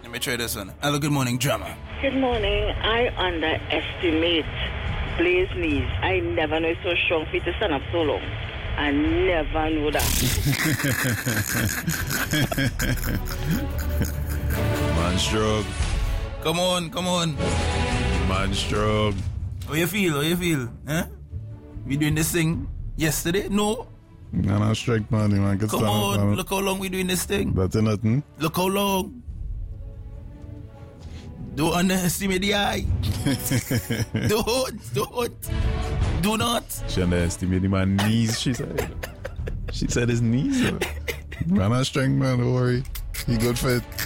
Let me try this one. Hello, good morning, drama. Good morning. I underestimate Blaze knees. I never know it's so strong for you to stand up so long. I never know that. Man strong. Come on. Man strong. How you feel? Huh? We doing this thing yesterday? No. Man, I'm strength, man. Come on, look how long we doing this thing. That's nothing. Look how long. Don't underestimate the eye. Do not. She underestimated my knees, she said. She said his knees. Man, I'm strength, man. Don't worry. He good fit.